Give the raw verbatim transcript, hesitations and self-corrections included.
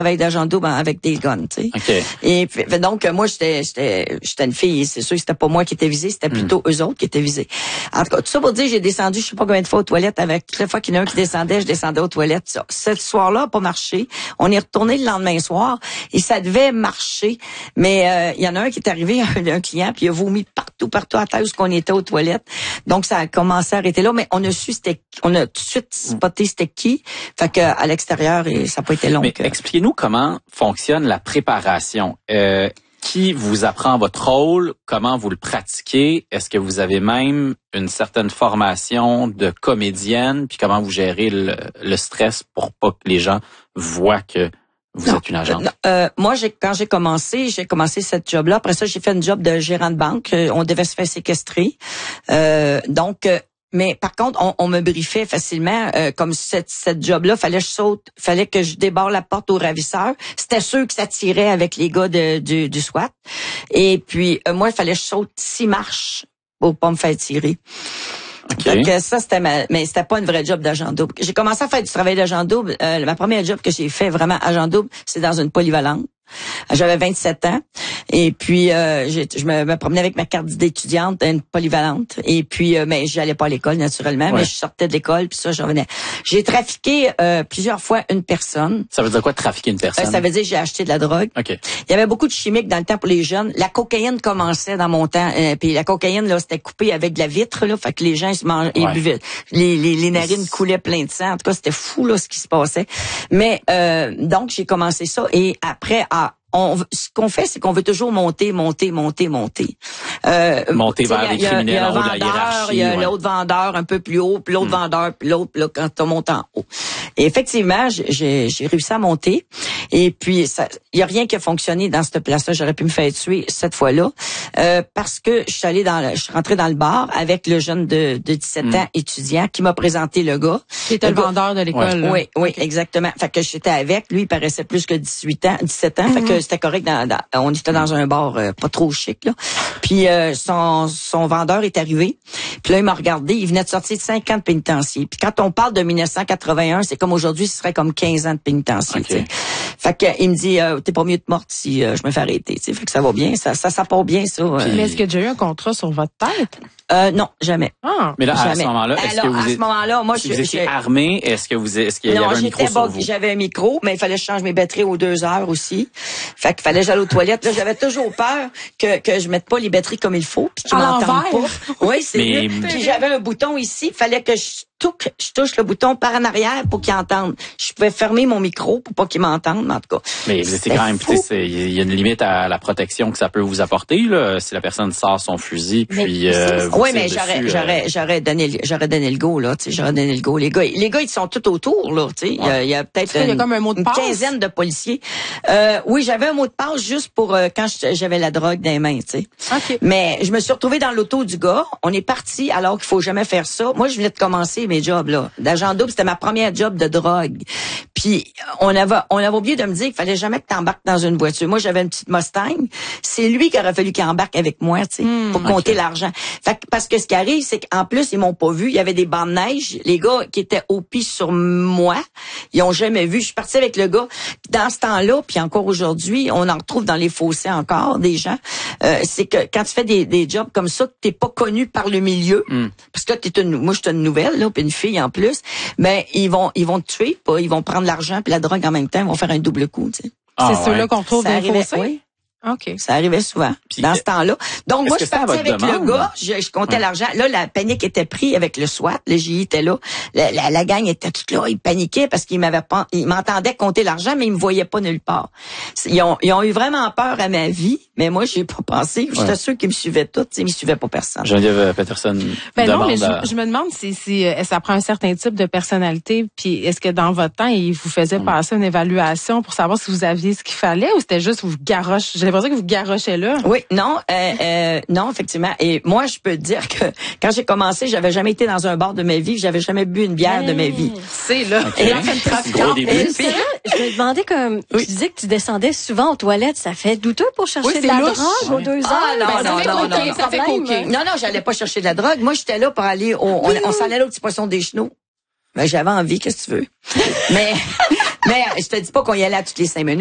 travail d'agent double avec des guns, tu sais. Okay. Et puis, donc, moi, j'étais, j'étais, j'étais une fille. C'est sûr que c'était pas moi qui était visée, c'était plutôt mm. eux autres qui étaient visés. En tout cas, tout ça pour dire, j'ai descendu, je sais pas combien de fois aux toilettes avec, toutes les fois qu'il y en a un qui descendait, je descendais aux toilettes. Ça. Ce soir-là, pas marché. On est retourné le lendemain soir et ça devait marcher. Mais, euh, il y en a un qui est arrivé, un, un client, puis il a vomi partout, partout à terre où qu'on était aux toilettes. Donc, ça a commencé à arrêter là, mais on a su c'était, on a tout de suite spoté c'était qui. Fait que, à l'extérieur, et ça n'a pas été long. Mais expliquez-nous comment fonctionne la préparation. Euh, qui vous apprend votre rôle? Comment vous le pratiquez? Est-ce que vous avez même une certaine formation de comédienne? Puis comment vous gérez le, le stress pour pas que les gens voient que vous non, êtes une agente? Euh, euh, moi, j'ai, quand j'ai commencé, j'ai commencé cette job-là. Après ça, j'ai fait une job de gérant de banque. Euh, on devait se faire séquestrer. Euh, donc, euh, mais par contre, on, on me briefait facilement. Euh, comme cette, cette job-là, fallait que je saute, fallait que je débarre la porte aux ravisseurs. C'était sûr que ça tirait avec les gars de, du, du SWAT. Et puis, euh, moi, il fallait que je saute six marches pour pas me faire tirer. Okay. Donc ça c'était ma, mais c'était pas une vraie job d'agent double. J'ai commencé à faire du travail d'agent double. Euh, ma première job que j'ai fait vraiment agent double, c'est dans une polyvalente. J'avais vingt-sept ans et puis euh, j'ai, je me, me promenais avec ma carte d'étudiante, une polyvalente. Et puis, euh, mais j'allais pas à l'école naturellement, ouais. mais je sortais de l'école puis ça, je revenais. J'ai trafiqué euh, plusieurs fois une personne. Ça veut dire quoi trafiquer une personne? Euh, ça veut dire que j'ai acheté de la drogue. Okay. Il y avait beaucoup de chimiques dans le temps pour les jeunes. La cocaïne commençait dans mon temps. Euh, puis la cocaïne là, c'était coupé avec de la vitre là, fait que les gens ils se mangeaient, ils ouais. buvaient, les, les, les narines coulaient plein de sang. En tout cas, c'était fou là ce qui se passait. Mais euh, donc j'ai commencé ça et après à On, ce qu'on fait, c'est qu'on veut toujours monter, monter, monter, monter. Euh, monter vers les criminels en haut de la hiérarchie. Il y a ouais. l'autre vendeur un peu plus haut, puis l'autre mm. vendeur, puis l'autre là, quand on monte en haut. Et effectivement, j'ai, j'ai réussi à monter. Et puis, il y a rien qui a fonctionné dans cette place-là. J'aurais pu me faire tuer cette fois-là euh, parce que je suis allée dans, le, je suis rentrée dans le bar avec le jeune de, de dix-sept mm. ans étudiant qui m'a présenté le gars. Qui était le, le vendeur de l'école. Ouais. Oui, oui, okay. exactement. Fait que j'étais avec. Lui, il paraissait plus que dix-huit ans, dix-sept ans. Mm-hmm. Fait que c'était correct. Dans, dans, on était dans un bar euh, pas trop chic là. Puis euh, son son vendeur est arrivé. Puis là il m'a regardé, il venait de sortir de cinq ans de pénitencier. Puis quand on parle de dix-neuf cent quatre-vingt-un, c'est comme aujourd'hui, ce serait comme quinze ans de pénitencier, okay. Fait que il me dit euh, t'es pas mieux de morte si euh, je me fais arrêter, tu sais. Fait que ça va bien, ça ça ça part bien ça. Puis, euh, mais est-ce que tu as eu un contrat sur votre tête? Euh, non, jamais. Ah, mais là, jamais. à ce moment-là, est-ce Alors, que vous à ce moment-là, moi, si je, vous étiez je, armé, est-ce que vous, est-ce qu'il y non, avait un micro sur bon, vous? J'avais un micro, mais il fallait que je change mes batteries aux deux heures aussi. Fait qu'il fallait que j'aille aux toilettes. Là, j'avais toujours peur que, que je mette pas les batteries comme il faut, puis qu'ils m'entendent pas. Oui, c'est mais... mieux. Puis j'avais un bouton ici, il fallait que je touche, je touche le bouton par en arrière pour qu'ils entendent. Je pouvais fermer mon micro pour pas qu'ils m'entendent, mais en tout cas. Mais vous étiez quand même, il y a une limite à la protection que ça peut vous apporter, là. Si la personne sort son fusil, puis mais, euh, oui, mais dessus, j'aurais, euh... j'aurais, j'aurais donné, j'aurais donné le go, là, tu sais, j'aurais donné le go. Les gars, les gars, ils sont tout autour, là, tu sais. Il y a, il y a peut-être une, il y a comme un mot de passe. Une quinzaine de policiers. Euh, oui, j'avais un mot de passe juste pour euh, quand j'avais la drogue dans les mains, tu sais. Okay. Mais je me suis retrouvée dans l'auto du gars. On est parti alors qu'il faut jamais faire ça. Moi, je venais de commencer mes jobs, là. D'agent double, c'était ma première job de drogue. Puis on avait on avait oublié de me dire qu'il fallait jamais que tu embarques dans une voiture. Moi, j'avais une petite Mustang. C'est lui qui aurait fallu qu'il embarque avec moi, tu sais, mmh, pour compter okay. l'argent. Fait que, parce que ce qui arrive, c'est qu'en plus, ils m'ont pas vu. Il y avait des bancs de neige. Les gars qui étaient au pied sur moi, ils ont jamais vu. Je suis partie avec le gars. Puis dans ce temps-là, puis encore aujourd'hui, on en retrouve dans les fossés encore des gens. Euh, c'est que quand tu fais des, des jobs comme ça, que t'es pas connu par le milieu, mmh. parce que t'es une, moi, je suis une nouvelle, là, puis une fille en plus. Mais ils vont, ils vont te tuer, pas, ils vont prendre l'argent puis la drogue en même temps, ils vont faire un double coup, tu sais. Ah, c'est ceux-là qu'on trouve dans les fossés? Oui. OK. Ça arrivait souvent, puis, dans ce temps-là. Donc, moi, je suis partie avec demande? le gars, je, je comptais ouais. l'argent. Là, la panique était prise avec le SWAT, le J I était là. La, la, la gang était toute là, ils paniquaient parce qu'ils m'avaient pas, ils m'entendaient compter l'argent, mais ils me voyaient pas nulle part. Ils ont, ils ont eu vraiment peur à ma vie, mais moi, j'ai pas pensé. J'étais ouais. sûre qu'ils me suivaient tous, ils me suivaient pas personne. Geneviève Peterson. Ben non, mais à... je, je me demande si, si ça prend un certain type de personnalité, puis est-ce que dans votre temps, ils vous faisaient hum. passer une évaluation pour savoir si vous aviez ce qu'il fallait ou c'était juste vous garochez, j'ai l'impression que vous garochez là. Oui, non, euh, euh, non, effectivement. Et moi, je peux te dire que quand j'ai commencé, j'avais jamais été dans un bar de ma vie, j'avais jamais bu une bière hey, de ma vie. C'est là. Okay. Et c'est gros début. Et puis, je me demandais comme, oui. tu disais que tu descendais souvent aux toilettes, ça fait douteux pour chercher oui, de la louche. drogue aux deux heures. Ah, non, ben, non, ça non, non, non, ça fait coquer. Non, non, j'allais pas chercher de la drogue. Moi, j'étais là pour aller au, on, on s'en allait au petit poisson des chenaux. Ben, j'avais envie, qu'est-ce que tu veux? Mais, Mais je te dis pas qu'on y allait à toutes les cinq minutes.